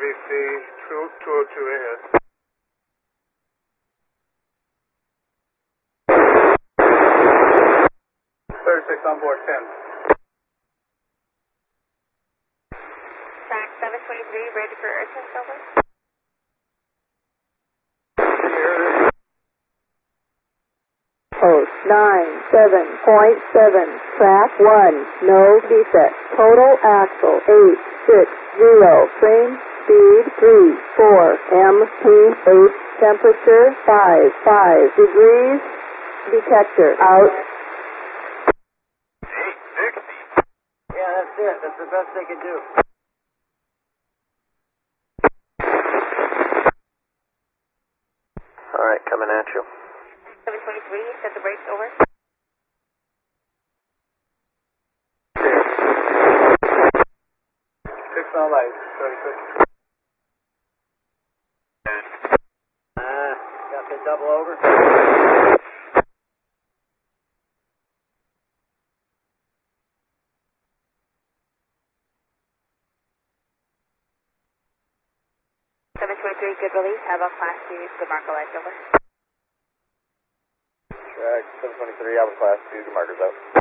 RBC 202 ahead. 36 on board 10. Track 723, ready for air test, over. Post 97.7, track 1, no defect. Total axle 860, frame speed 34 mph, temperature 55 degrees, detector out. 860. Yeah, that's it. That's the best they can do. All right, coming at you. 723, set the brakes, over. 6 on light, 36. Got to double over. Good release. Have a class 2, DeMarco edge, over. Track 723, Alpha Class 2, DeMarco's out.